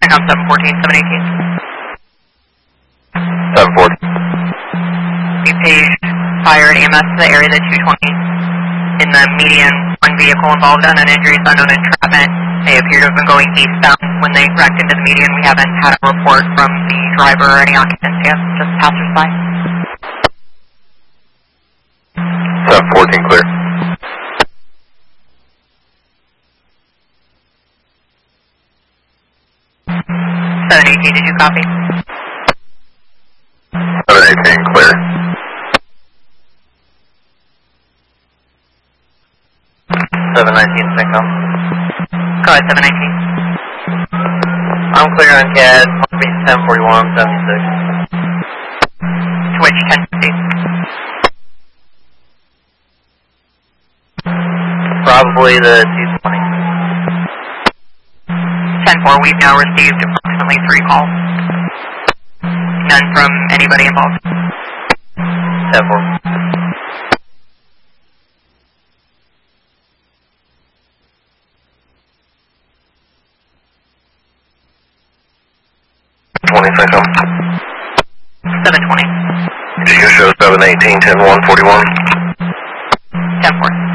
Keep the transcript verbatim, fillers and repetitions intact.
SACOM seven fourteen, seven eighteen. seven forty. We paged fire and E M S to the area of the two twenty. In the median, one vehicle involved, unknown injuries, unknown entrapment. They appear to have been going eastbound. When they wrecked into the median, we haven't had a report from the driver or any occupants yet, just passersby. seven fourteen clear. seven eighteen, did you copy? seven eighteen clear. seven nineteen SACOM. Go ahead, seven nineteen. I'm clear on C A D, ten forty-one, seventy-six. Switch ten fifty. Probably the two twenty. ten four, we've now received approximately three calls. None from anybody involved. ten four. twenty SACOM. seven twenty. Did you show seven eighteen, ten one, forty-one? ten four.